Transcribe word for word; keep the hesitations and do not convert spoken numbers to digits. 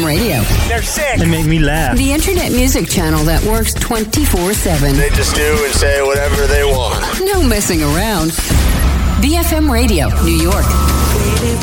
Radio. They're sick. They make me laugh. The internet music channel that works twenty-four seven. They just do and say whatever they want. No messing around. B F M Radio, New York. Baby,